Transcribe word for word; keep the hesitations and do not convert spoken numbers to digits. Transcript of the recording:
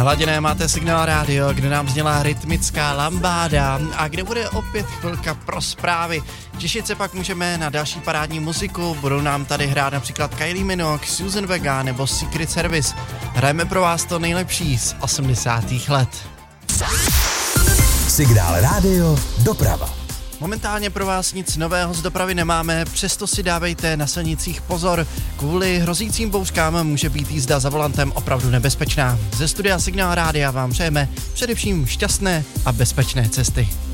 Hladiné máte Signál rádio, kde nám zněla rytmická lambáda a kde bude opět chvilka pro zprávy. Těšit se pak můžeme na další parádní muziku, budou nám tady hrát například Kylie Minogue, Susan Vega nebo Secret Service. Hrajeme pro vás to nejlepší z osmdesátých let. Signál rádio, doprava. Momentálně pro vás nic nového z dopravy nemáme, přesto si dávejte na silnicích pozor. Kvůli hrozícím bouřkám může být jízda za volantem opravdu nebezpečná. Ze studia Signál rádia vám přejeme především šťastné a bezpečné cesty.